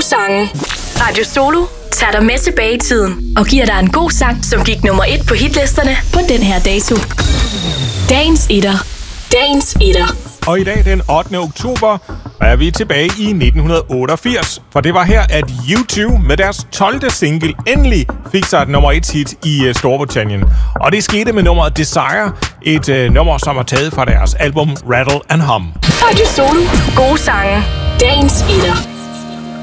sange. Radio Solo tager dig med tilbage i tiden og giver dig en god sang, som gik nummer 1 på hitlisterne på den her dato. Dagens etter. Dagens etter. Og i dag, den 8. oktober, er vi tilbage i 1988. For det var her, at U2 med deres 12. single endelig fik sig et nummer 1 hit i Storbritannien. Og det skete med nummeret Desire, et nummer, som er taget fra deres album Rattle and Hum. Radio Solo. Gode sange. Dagens etter.